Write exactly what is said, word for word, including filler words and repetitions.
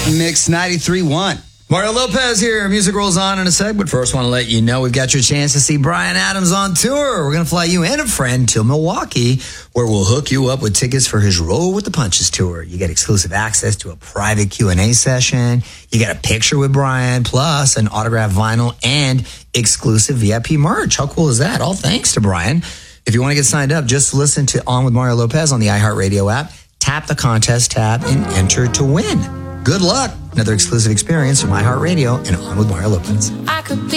Mix ninety-three point one. Mario Lopez here. Music rolls on in a sec, but first want to let you know we've got your chance to see Bryan Adams on tour. We're going to fly you and a friend to Milwaukee, where we'll hook you up with tickets for his Roll with the Punches tour. You get exclusive access to a private Q and A session. You get a picture with Bryan, plus an autographed vinyl and exclusive V I P merch. How cool is that? All thanks to Bryan. If you want to get signed up, just listen to On with Mario Lopez on the iHeartRadio app, tap the contest tab, and enter to win. Good luck. Another exclusive experience from iHeartRadio and On with Mario Lopez. I could be